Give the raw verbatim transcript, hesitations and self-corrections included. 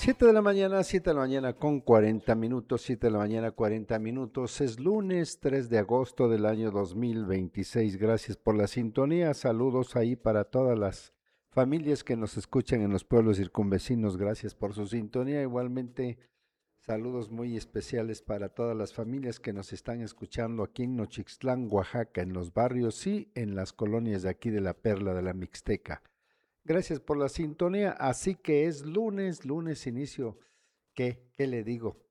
Siete de la mañana, siete de la mañana con cuarenta minutos, siete de la mañana cuarenta minutos. Es lunes tres de agosto del año dos mil veintiséis. Gracias por la sintonía. Saludos ahí para todas las familias que nos escuchan en los pueblos circunvecinos. Gracias por su sintonía. Igualmente, saludos muy especiales para todas las familias que nos están escuchando aquí en Nochixtlán, Oaxaca, en los barrios y en las colonias de aquí de la Perla de la Mixteca. Gracias por la sintonía. Así que es lunes, lunes inicio. ¿Qué? ¿Qué le digo?